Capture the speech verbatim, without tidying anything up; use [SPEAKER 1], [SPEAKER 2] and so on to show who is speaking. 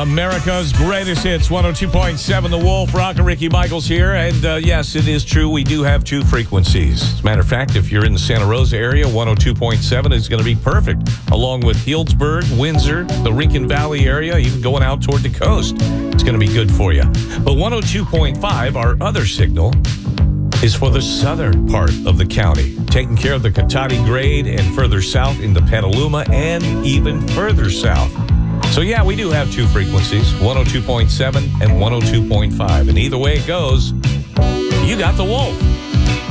[SPEAKER 1] America's greatest hits, one oh two point seven The Wolf. Rock and Ricky Michaels here. And uh, yes, it is true. We do have two frequencies. As a matter of fact, if you're in the Santa Rosa area, one oh two point seven is going to be perfect, along with Healdsburg, Windsor, the Rincon Valley area, even going out toward the coast. It's going to be good for you. But one oh two point five, our other signal, is for the southern part of the county, taking care of the Cotati grade and further south into Petaluma and even further south. So yeah, we do have two frequencies, one oh two point seven and one oh two point five. And either way it goes, you got the Wolf.